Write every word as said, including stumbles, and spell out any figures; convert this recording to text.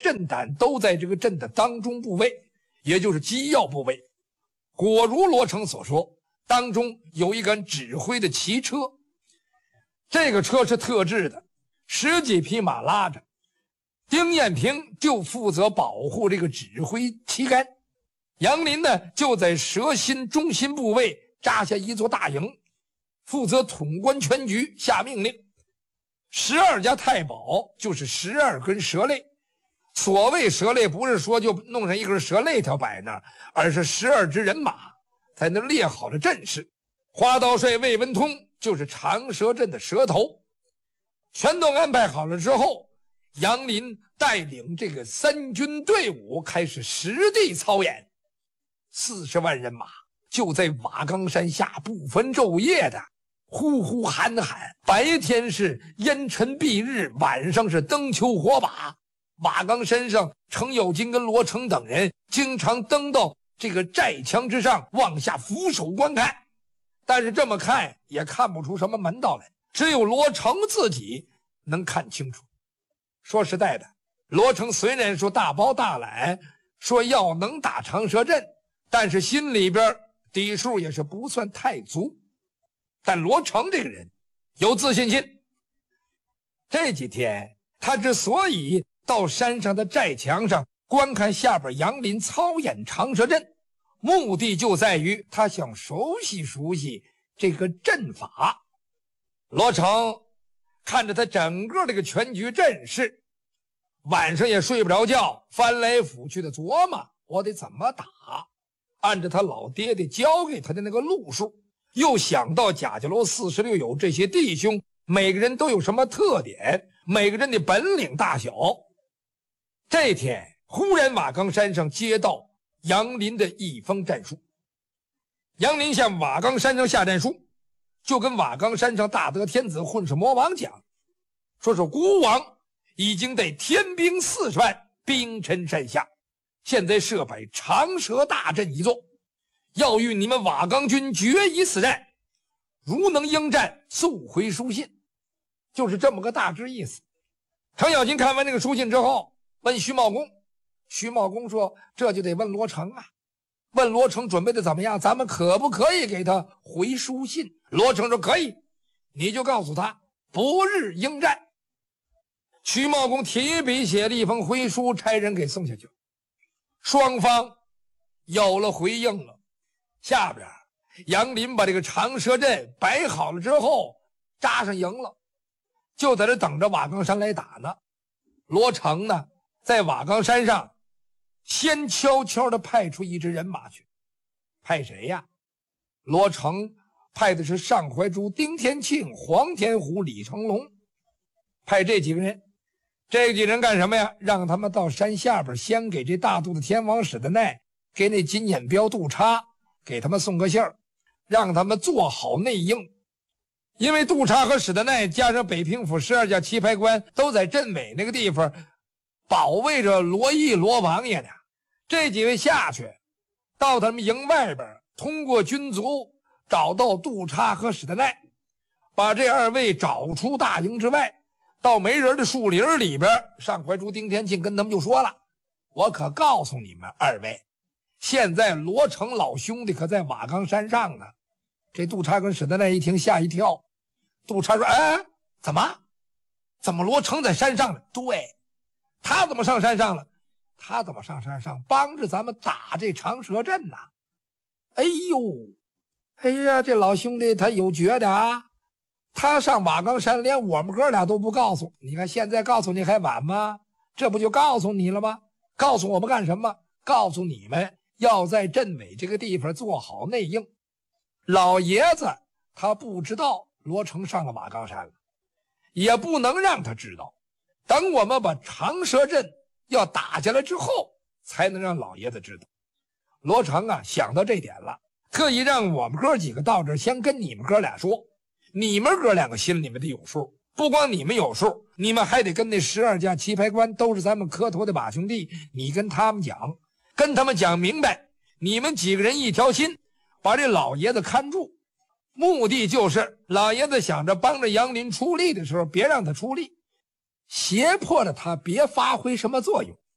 阵胆都在这个阵的当中部位，也就是机要部位。果如罗成所说，当中有一杆指挥的骑车，这个车是特制的，十几匹马拉着，丁彦平就负责保护这个指挥旗杆，杨林呢就在蛇心中心部位扎下一座大营，负责统观全局，下命令。十二家太保就是十二根蛇肋，所谓蛇肋不是说就弄上一根蛇肋条摆那儿，而是十二支人马才能列好了阵势。花刀帅魏文通就是长蛇阵的蛇头。全都安排好了之后，杨林带领这个三军队伍开始实地操演。四十万人马就在瓦岗山下不分昼夜的呼呼喊喊，白天是烟尘蔽日，晚上是灯球火把。瓦岗山上，程咬金跟罗成等人经常登到这个寨墙之上，往下俯首观看，但是这么看也看不出什么门道来，只有罗成自己能看清楚。说实在的，罗成虽然说大包大揽，说要能打长蛇阵，但是心里边底数也是不算太足。但罗成这个人有自信心，这几天他之所以到山上的寨墙上观看下边杨林操演长蛇阵，目的就在于他想熟悉熟悉这个阵法。罗成看着他整个这个全局阵势，晚上也睡不着觉，翻来覆去的琢磨我得怎么打，按照他老爹爹教给他的那个路数，又想到贾家楼四十六友这些弟兄每个人都有什么特点，每个人的本领大小。这天忽然瓦岗山上接到杨林的一封战书，杨林向瓦岗山上下战书，就跟瓦岗山上大德天子混世魔王讲，说是孤王已经带天兵四十万兵陈山下，现在设摆长蛇大阵一座，要与你们瓦岗军决一死战，如能应战，速回书信。就是这么个大致意思。程咬金看完这个书信之后，问徐茂公，徐茂公说这就得问罗成啊，问罗成准备的怎么样，咱们可不可以给他回书信？罗成说可以，你就告诉他不日应战。徐茂公提笔写了一封回书，差人给送下去，双方有了回应了。下边杨林把这个长蛇阵摆好了之后，扎上营了，就在这等着瓦岗山来打呢。罗成呢在瓦岗山上先悄悄地派出一支人马去。派谁呀？罗成派的是上怀珠、丁天庆、黄天虎、李成龙，派这几个人。这几个人干什么呀？让他们到山下边先给这大肚子天王史的奈，给那金眼彪杜叉给他们送个信儿，让他们做好内应。因为杜叉和史德奈加上北平府十二家棋牌官都在镇尾那个地方保卫着罗毅罗王爷呢。这几位下去到他们营外边，通过军卒找到杜叉和史德奈，把这二位找出大营之外，到没人的树林里边。上怀珠、丁天庆跟他们就说了，我可告诉你们二位，现在罗成老兄弟可在瓦岗山上呢。这杜叉跟史德奈一听吓一跳。杜叉说，哎，怎么怎么罗成在山上了？对，他怎么上山上了？他怎么上山上？帮着咱们打这长蛇阵呢。哎呦，哎呀，这老兄弟他有觉的啊，他上瓦岗山连我们哥俩都不告诉你，看现在告诉你还晚吗？这不就告诉你了吗？告诉我们干什么？告诉你们要在镇尾这个地方做好内应。老爷子他不知道罗成上了瓦岗山了，也不能让他知道，等我们把长蛇阵要打下来之后才能让老爷子知道。罗成啊想到这点了，特意让我们哥几个到这儿先跟你们哥俩说，你们哥两个心里面得有数，不光你们有数，你们还得跟那十二家棋牌官都是咱们磕头的把兄弟，你跟他们讲，跟他们讲明白，你们几个人一条心，把这老爷子看住。目的就是老爷子想着帮着杨林出力的时候别让他出力，胁迫着他别发挥什么作用。